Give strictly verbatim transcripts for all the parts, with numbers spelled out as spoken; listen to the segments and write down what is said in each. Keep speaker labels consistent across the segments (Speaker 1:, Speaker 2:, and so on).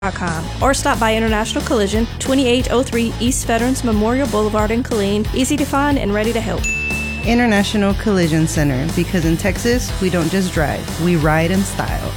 Speaker 1: dot com or stop by International Collision, twenty-eight oh three East Veterans Memorial Boulevard in Killeen. Easy to find and ready to help.
Speaker 2: International Collision Center, because in Texas, we don't just drive, we ride in style.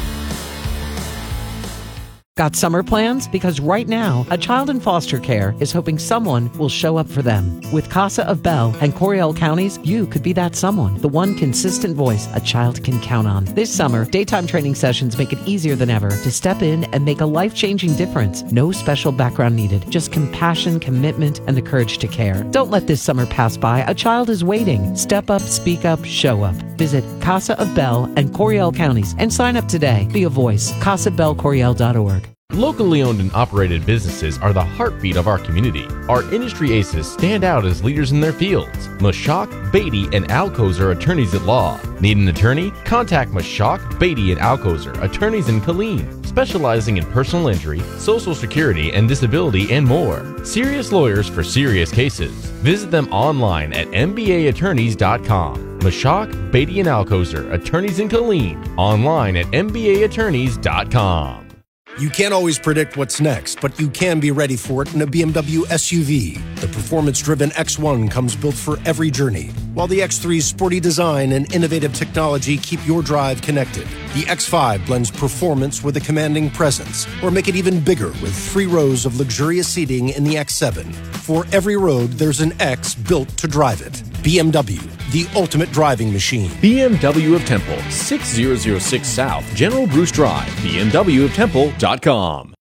Speaker 3: Got summer plans? Because right now, a child in foster care is hoping someone will show up for them. With Casa of Bell and Coryell counties, you could be that someone, the one consistent voice a child can count on. This summer, daytime training sessions make it easier than ever to step in and make a life-changing difference. No special background needed, just compassion, commitment, and the courage to care. Don't let this summer pass by. A child is waiting. Step up, speak up, show up. Visit Casa of Bell and Coryell counties and sign up today. Be a voice. casa bell coryell dot org.
Speaker 4: Locally owned and operated businesses are the heartbeat of our community. Our industry aces stand out as leaders in their fields. Mashak, Beatty, and Alcoz are attorneys at law. Need an attorney? Contact Mashak, Beatty, and Alcoz, attorneys in Killeen, specializing in personal injury, social security, and disability, and more. Serious lawyers for serious cases. Visit them online at m b a attorneys dot com. Mashak, Beatty, and Alcoz, attorneys in Killeen, online at m b a attorneys dot com.
Speaker 5: You can't always predict what's next, but you can be ready for it in a B M W S U V. The performance-driven X one comes built for every journey, while the X three's sporty design and innovative technology keep your drive connected. The X five blends performance with a commanding presence, or make it even bigger with three rows of luxurious seating in the X seven. For every road, there's an X built to drive it. B M W, the ultimate driving machine.
Speaker 6: B M W of Temple, six thousand six South, General Bruce Drive, b m w of temple dot com.